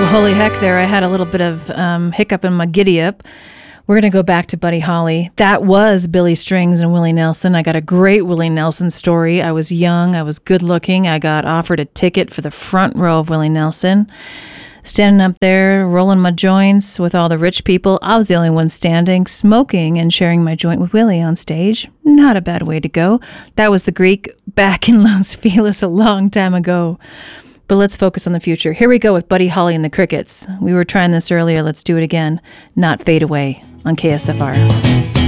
Holy heck there, I had a little bit of hiccup in my giddy-up. We're going to go back to Buddy Holly. That was Billy Strings and Willie Nelson. I got a great Willie Nelson story. I was young. I was good-looking. I got offered a ticket for the front row of Willie Nelson. Standing up there, rolling my joints with all the rich people. I was the only one standing, smoking and sharing my joint with Willie on stage. Not a bad way to go. That was the Greek back in Los Feliz a long time ago. But let's focus on the future. Here we go with Buddy Holly and the Crickets. We were trying this earlier. Let's do it again. Not Fade Away on KSFR.